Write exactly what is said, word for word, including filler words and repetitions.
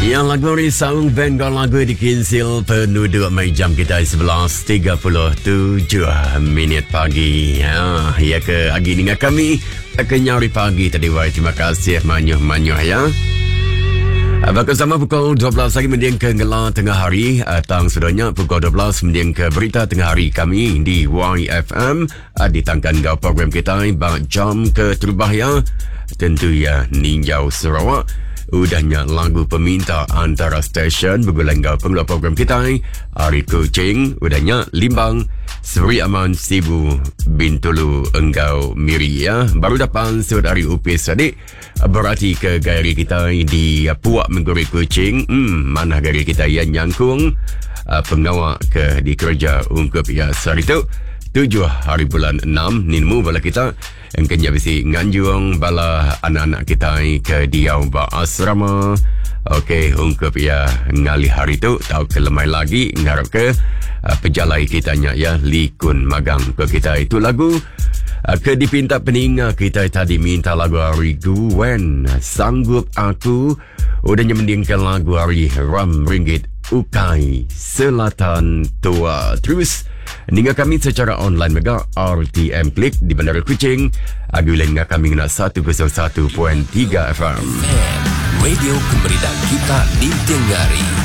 Yang lagu ni Sound Band dan lagu di Kinsil penduduk mai jam kita sebelas tiga puluh tujuh minit pagi. Ha, ya ke agi dengan kami kenyari pagi tadi wai. Terima kasih manyuh-manyuh ya. Bakal sama pukul dua belas lagi mendiang ke Ngelah tengah hari. Tang sudahnya pukul dua belas mendiang ke berita tengah hari kami di Y F M. Ditangkan gau program kita bak jam ke terubah ya. Tentu ya Ninjau Sarawak. Udahnya lagu peminta antara stesen bergulangga pengeluar program kita Ari Kucing, udahnya Limbang Seri Aman Sibu Bintulu Enggau Miri ya. Baru dapat surat Ari Upis tadi berarti ke gairi kita di Puak Mengguri Kucing. Hmm, mana gairi kita yang nyangkung uh, pengawak ke di kerja ungkup ya hari itu tujuh hari bulan enam ninmu bala kita yang kenya bisi nganjung bala anak-anak kita ke diau ba asrama. Okey, ungkup ya ngali hari tu tahu ke lemai lagi ngarap ke uh, pejalai kitanya ya likun magang ke kita itu lagu uh, ke dipinta peninga kita tadi minta lagu hari Gwen Sanggup Aku. Udahnya mendingkan lagu hari Ram Ringgit Ukai Selatan Tua. Terus hingga kami secara online mega R T M Klik di Bandar Kuching. Agulen dengan kami kena seratus satu tiga F M. Radio Pemberitaan Kita di Tenggari.